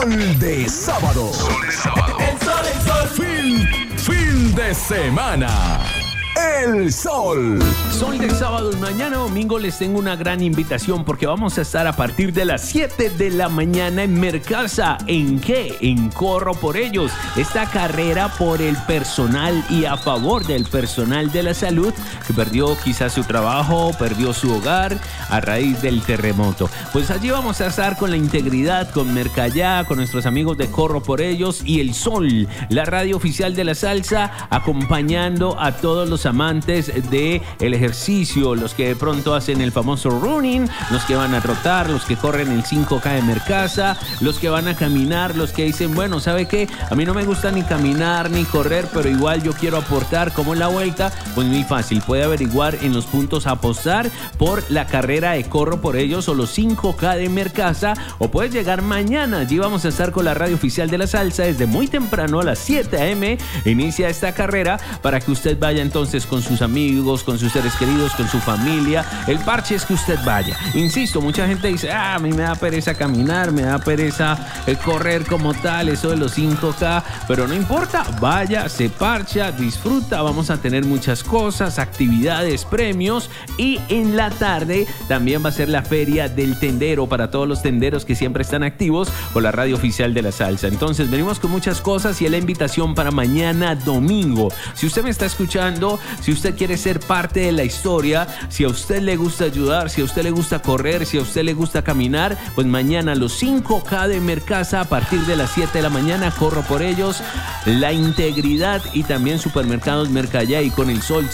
Sol de sábado. El sol. Fin de semana. El Sol. Sol de sábado y mañana domingo les tengo una gran invitación porque vamos a estar a partir de las 7 de la mañana en Mercasa. ¿En qué? En Corro por Ellos. Esta carrera por el personal y a favor del personal de la salud que perdió quizás su trabajo, perdió su hogar a raíz del terremoto. Pues allí vamos a estar con la integridad, con Mercayá, con nuestros amigos de Corro por Ellos y El Sol, la radio oficial de la salsa, acompañando a todos los amantes de el ejercicio, los que de pronto hacen el famoso running, los que van a trotar, los que corren el 5K de Mercasa, los que van a caminar, los que dicen, bueno, ¿sabe qué? A mí no me gusta ni caminar ni correr, pero igual yo quiero aportar. ¿Cómo es la vuelta? Pues muy fácil, puede averiguar en los puntos apostar por la carrera de Corro por Ellos o los 5K de Mercasa, o puedes llegar mañana. Allí vamos a estar con la radio oficial de la salsa desde muy temprano a las 7 a.m. inicia esta carrera para que usted vaya entonces con sus amigos, con sus seres queridos, con su familia. El parche es que usted vaya. Insisto, mucha gente dice, a mí me da pereza caminar, me da pereza correr como tal, eso de los 5K, pero no importa, vaya, se parcha, disfruta, vamos a tener muchas cosas, actividades, premios, y en la tarde también va a ser la feria del tendero para todos los tenderos que siempre están activos con la radio oficial de la salsa. Entonces venimos con muchas cosas y es la invitación para mañana domingo. Si usted me está escuchando, si usted quiere ser parte de la historia, si a usted le gusta ayudar, si a usted le gusta correr, si a usted le gusta caminar, pues mañana los 5K de Mercasa a partir de las 7 de la mañana, Corro por Ellos, La Integridad y también Supermercados Mercayá, y con El Sol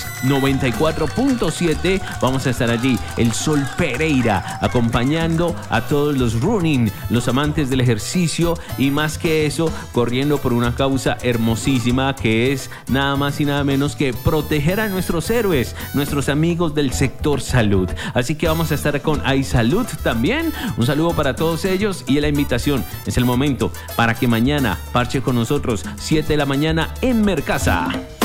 94.7 vamos a estar allí. El Sol Pereira acompañando a todos los running, los amantes del ejercicio y más que eso, corriendo por una causa hermosísima que es nada más y nada menos que proteger a nuestros héroes, nuestros amigos del sector salud. Así que vamos a estar con iSalud también. Un saludo para todos ellos y la invitación es el momento para que mañana parche con nosotros 7 de la mañana en Mercasa.